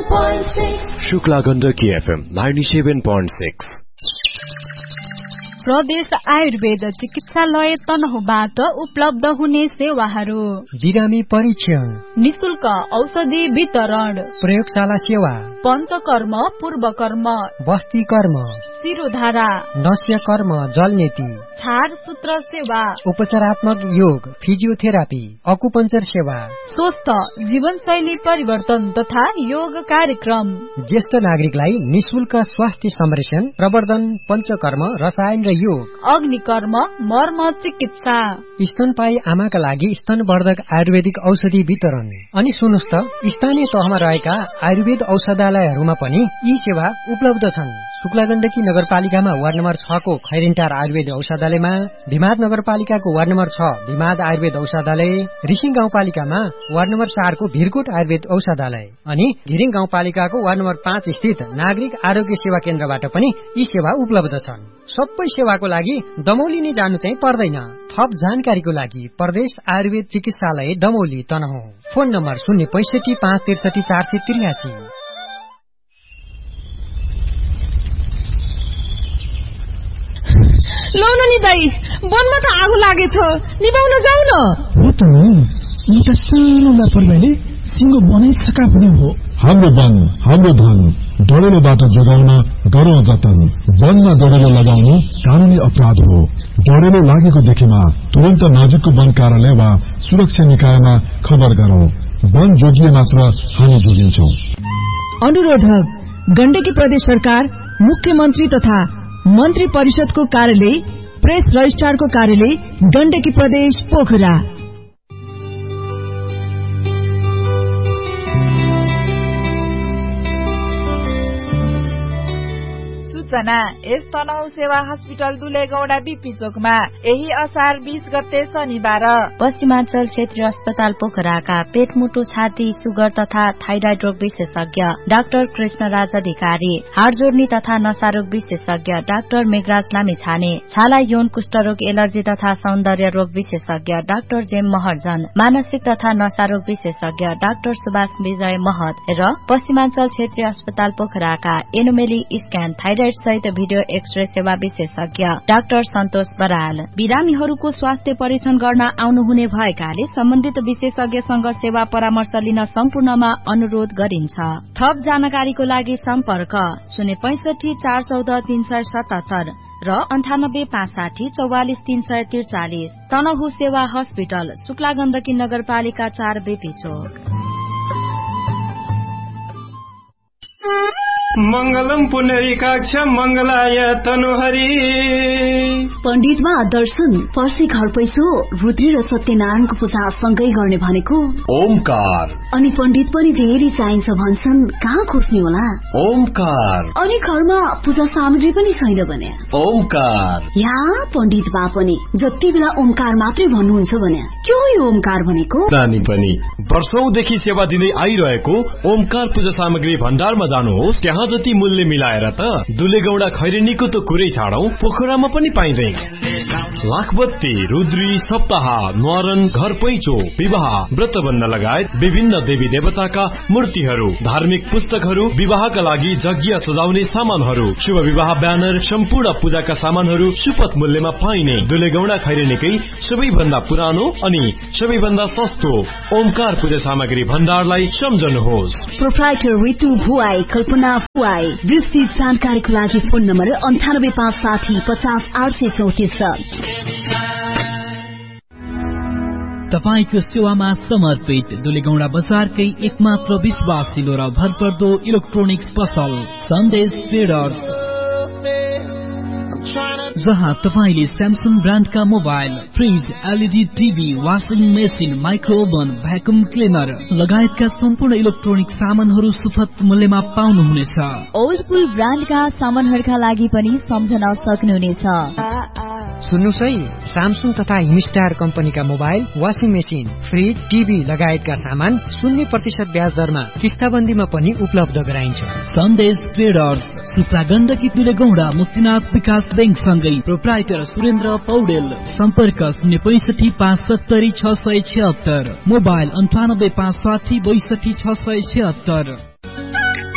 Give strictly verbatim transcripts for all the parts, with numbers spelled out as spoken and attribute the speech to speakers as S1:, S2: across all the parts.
S1: point six.
S2: Shukla Gandaki F M ninety-seven point six.
S3: प्रदेश आयुर्वेद चिकित्सालय तनहुबाट उपलब्ध हुने सेवाहरू
S4: जिरामी परीक्षण,
S3: निशुल्क औषधि वितरण,
S4: प्रयोगशाला सेवा,
S3: पञ्चकर्म पूर्वकर्म,
S4: बस्ती कर्म,
S3: शिरोधारा,
S4: नस्य कर्म, जलनेती,
S3: छार सूत्र सेवा,
S4: उपचारात्मक योग, फिजियोथेरापी, अकुपञ्चर सेवा,
S3: स्वस्थ जीवनशैली परिवर्तन तथा योग कार्यक्रम,
S4: ज्येष्ठ नागरिकलाई निशुल्क स्वास्थ्य संरक्षण, प्रवर्धन, पञ्चकर्म, रसायन र योग,
S3: अग्निकर्म, मर्म चिकित्सा,
S4: स्तनपायी आमाका लागि स्तनवर्धक आयुर्वेदिक औषधि वितरण। अनि सुन्नुस् त, स्थानीय तहमा रहेका आयुर्वेद औषधालयहरूमा पनि यी सेवा उपलब्ध छन्। शुक्ला गण्डकी नगरपालिकामा वार्ड नम्बर छ को खैरेन्टार आयुर्वेद औषधालयमा, भिमाद नगरपालिकाको वार्ड नम्बर छ भिमाद आयुर्वेद औषधालय, रिसिङ गाउँपालिकामा वार्ड नम्बर चार को भिरकोट आयुर्वेद औषधालय अनि घिरिङ गाउँपालिकाको वार्ड नम्बर पाँच स्थित नागरिक आरोग्य सेवा केन्द्रबाट पनि यी सेवा उपलब्ध छन्। सबै सेवाको लागि दमौली नै जानु चाहिँ पर्दैन। थप जानकारीको लागि प्रदेश आयुर्वेद चिकित्सालय दमौली तनहुँ, फोन नम्बर शून्य पैंसठी पाँच त्रिसठी चार सय त्रियासी।
S5: लौ न नि दाई, वनमा त आगो लागेछ, निभाउन जाऊ न।
S6: हो त नि, एउटा सानो लापरवाहीले सिङ्गो बनाइसका पनि हो।
S7: हाम्रो वन हाम्रो धन, डढेलोबाट जोगाउन गरौँ जतन। वनमा डढेलो लगाउनु कानूनी अपराध हो। डढेलो लागेको देखेमा तुरन्त नजिकको वन कार्यालय वा सुरक्षा निकायमा खबर गरौँ। वन जोगिए मात्र हामी जोगिन्छौं।
S5: अनुरोधक गण्डकी प्रदेश सरकार, मुख्यमन्त्री तथा मन्त्री परिषदको कार्यालय, प्रेस रजिस्ट्रारको कार्यालय, गण्डकी प्रदेश पोखरा।
S8: सूचना यस तनहु सेवा हस्पिटल दुलेगौडा बीपी चोकमा यही असार बीस गते शनिबार
S3: पश्चिमाञ्चल क्षेत्रीय अस्पताल पोखराका पेटमुटु छाती सुगर तथा थाइराइड रोग विशेषज्ञ डाक्टर कृष्णराज अधिकारी, हाड जोड्नी तथा नसारोग विशेषज्ञ डाक्टर मेघराज लामिछाने, छाला यौन कुष्ठरोग एलर्जी तथा सौन्दर्य रोग विशेषज्ञ डाक्टर जेम महर्जन, मानसिक तथा नसारोग विशेषज्ञ डाक्टर सुभाष विजय महत र पश्चिमाञ्चल क्षेत्रीय अस्पताल पोखराका एनोमेली स्क्यान थाइराइड सहित भिडियो एक्सरे सेवा विशेषज्ञ डाक्टर सन्तोष बराल। बिरामीहरूको स्वास्थ्य परीक्षण गर्न आउनुहुने भएकाले सम्बन्धित विशेषज्ञसँग सेवा परामर्श लिन सम्पूर्णमा अनुरोध गरिन्छ। थप जानकारीको लागि सम्पर्क शून्य पैंसठी चार चौध तीन सय सतहत्तर र अन्ठानब्बे पाँच साठी चौवालिस तीन सय त्रिचालिस। तनहु सेवा हस्पिटल, शुक्ला गण्डकी नगरपालिका चार बेपी चोक।
S9: मंगलम पुनरीकाक्ष मंगलाय तनुहरी।
S10: पण्डितमा दर्शन, पर्सी घर पैसो, रुद्री र सत्यनारायणको पूजा सँगै गर्ने भनेको
S2: ओमकार।
S10: अनि पण्डित पनि धेरै चाहिन्छ भन्छन्, कहाँ खोज्ने होला?
S2: ओमकार।
S10: अनि घरमा पूजा सामग्री पनि छैन भने
S2: ओमकार।
S10: या पण्डित बा पनि जति बेला ओमकार मात्रै भन्नुहुन्छ भने के हो यो ओमकार भनेको?
S2: नानी पनि वर्षौंदेखि सेवा दिँदै आइरहेको ओमकार पूजा सामग्री भण्डारमा जानुहोस्। त्यहाँ जति मूल्य मिलाएर त दुलेगौडा खैरेनीको त कुरै छाडौं, पोखरामा पनि पाइँदैन। लाखबत्ती, रुद्री, सप्ताह, न्वारन, घर पैँचो, विवाह, व्रतबन्ध लगायत विभिन्न देवी देवताका मूर्तिहरू, धार्मिक पुस्तकहरू, विवाहका लागि जग्गिया सजाउने सामानहरू, शुभ विवाह ब्यानर, सम्पूर्ण पूजाका सामानहरू सुपथ मूल्यमा पाइने दुलेगौडा खैरेनीकै सबैभन्दा पुरानो अनि सबैभन्दा सस्तो ओमकार पूजा सामग्री भण्डारलाई सम्झनुहोस्।
S10: प्रोप्राइटर रितु भुवाई, कल्पना भुवाई। विस्तृत जानकारीको लागि फोन नम्बर अन्ठानब्बे पाँच साठी पचास आठ सय चौतिस।
S11: तपाईको सेवामा समर्पित दुलेगौडा बजारकै एकमात्र विश्वासिलो र भरपर्दो इलेक्ट्रोनिक्स पसल सन्देश ट्रेडर्स, जहाँ तपाईले Samsung ब्रान्डका mobile, fridge, LED TV, washing machine, माइक्रोओभन, vacuum cleaner लगायतका सम्पूर्ण इलेक्ट्रोनिक सामानहरू सुपथ मूल्यमा पाउनुहुनेछ।
S3: ओल्डपुल ब्रान्डका सामानहरूका लागि पनि सम्झन सक्नुहुनेछ।
S4: सुन्नुहोस् है, स्यामसङ तथा हिमस्टार कम्पनीका mobile, washing machine, fridge, TV लगायतका सामान शून्य प्रतिशत ब्याज दरमा किस्ताबन्दीमा पनि उपलब्ध गराइन्छ।
S11: सन्देश ट्रेडर्स, शुक्ला गण्डकी दुलेगौडा मुक्तिनाथ विकास बैंक सँगै प्रोप्राइटर सुरेन्द्र पौडेल। सम्पर्क शून्य पैंसठी पाँच सत्तरी छ सय छिहत्तर, मोबाइल अन्ठानब्बे पाँच साठी बैसठी छ सय छिहत्तर।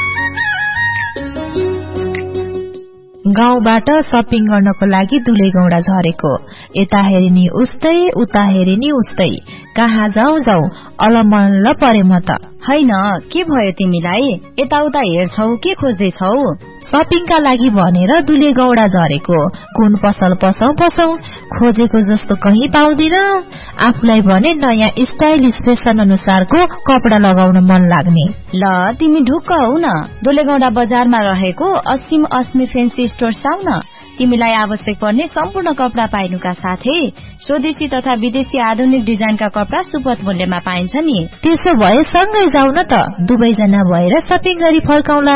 S1: गाउँबाट सपिङ गर्नको लागि दुलेगौडा झरेको। यता हेरिनी उस्तै उता हेरिनी उस्तै, कहाँ जाउँ जाउँ अलमल्ल परे म त।
S3: हैन, के भयो तिमीलाई? यताउता हेर्छौ के खोज्दैछौ?
S1: सपिङका लागि भनेर दुलेगौडा झरेको। कुन पसल पसौ पसौ, खोजेको जस्तो कहीँ पाउँदिन। आफूलाई भने नयाँ स्टाइलिश फेसन अनुसारको कपडा लगाउन मन लाग्ने।
S3: ल तिमी ढुक्क हौ न, दुलेगौडा बजारमा रहेको असीम अस्मी फेन्सी स्टोर आउ न। तिमीलाई आवश्यक पर्ने सम्पूर्ण कपडा पाइनुका साथै स्वदेशी तथा विदेशी आधुनिक डिजाइनका कपडा सुपथ मूल्यमा पाइन्छ नि।
S1: त्यसो भए सँगै जाउ न त, दुवैजना भएर सपिङ गरी फर्काउला।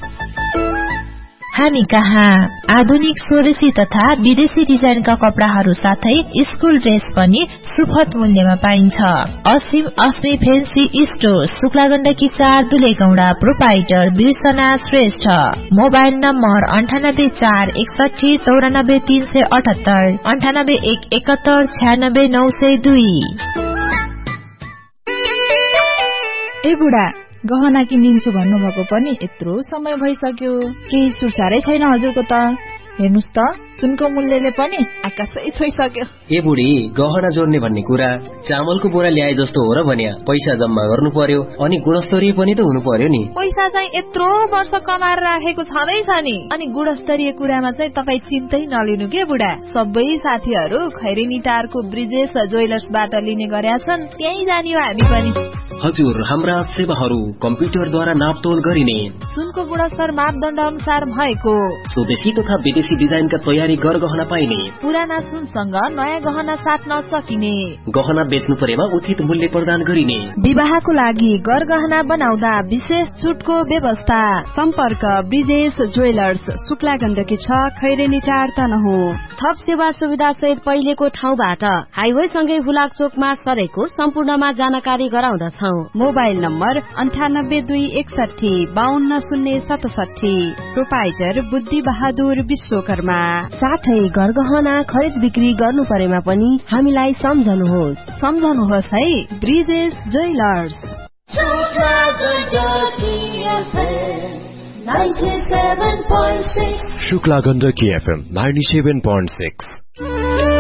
S1: हामी कहाँ आधुनिक स्वदेशी तथा विदेशी डिजाइनका कपडाहरू साथै स्कुल ड्रेस पनि सुपथ मूल्यमा पाइन्छ। असीम अस्मी फेन्सी स्टोर, शुक्लागण्डकी चार, दुलेगौडा। प्रोपाइटर बिर्सना श्रेष्ठ। मोबाइल नम्बर अन्ठानब्बे चार एकसठी चौरानब्बे तीन सय अठहत्तर, अन्ठानब्बे एक एकहत्तर छ्यानब्बे नौ सय दुई।
S8: ए बुढा, गहना किनिन्छु भन्नुभएको पनि यत्रो समय भइसक्यो, केही सुसारै छैन हजुरको त। हेर्नुस् त, सुनको मूल्यले पनि आकाशै छोइसक्यो।
S12: ए बुढी, गहना जोड्ने भन्ने कुरा चामलको बोरा ल्याए जस्तो हो र भन्या। पैसा जम्मा गर्नु पर्यो अनि गुणस्तरीय पनि त हुनु पर्यो नि।
S8: पैसा चाहिँ यत्रो वर्ष कमाएर राखेको छँदैछ नि। अनि गुणस्तरीय कुरामा चाहिँ तपाई चिन्तै नलिनु के बुढा। सबै साथीहरू खैरेनी टारको ब्रिजेश ज्वेलर्सबाट लिने गरेका छन्, त्यही जानियो हामी पनि।
S12: हजुर, हाम्रा सेवाहरू कम्प्युटरद्वारा नापतोल गरिने,
S8: सुनको गुणस्तर मापदण्ड अनुसार भएको,
S12: स्वदेशी तथा विदेशी डिजाइनका तयारी गरगहना पाइने,
S8: पुराना सुनसँग नयाँ गहना साट्न सकिने,
S12: गहना बेच्नु परेमा उचित मूल्य प्रदान गरिने,
S8: विवाहको लागि गरगहना बनाउँदा विशेष छुटको व्यवस्था।
S3: सम्पर्क ब्रिजेश ज्वेलर्स, शुक्लागण्डकी छ, खैरेनी टार तनहु। थप सेवा सुविधा सहित पहिलेको ठाउँबाट हाइवे सँगै हुलाक चोकमा सरेको सम्पूर्णमा जानकारी गराउँदछौ।
S13: मोबाइल नम्बर अन्ठानब्बे दुई एकसठी बाहन्न शून्य सतसठी। प्रोपाइटर बुद्धि बहादुर विश्वकर्मा।
S3: साथै गरगहना खरिद बिक्री गर्नु परेमा पनि हामीलाई सम्झनुहोस्।
S8: सम्झनुहोस् है, Brijesh jewellers.
S2: शुक्लागण्डकी FM ninety seven point six.